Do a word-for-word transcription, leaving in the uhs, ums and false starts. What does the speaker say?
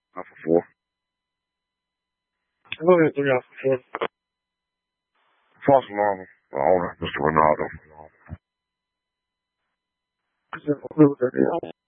Out for four. Go ahead, three out for four. False alarm, the owner, Mister Ronaldo. Is that what was that?